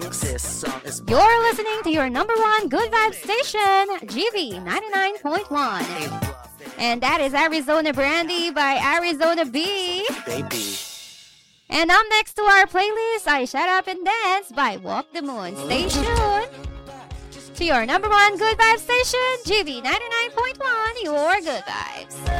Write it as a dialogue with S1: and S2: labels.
S1: You're listening to your number one good vibe station, GV 99.1. And that is Arizona Brandy by Arizona B.
S2: Baby.
S1: And up next to our playlist, I Shut Up and Dance by Walk the Moon. Stay tuned to your number one good vibe station, GV 99.1, your good vibes.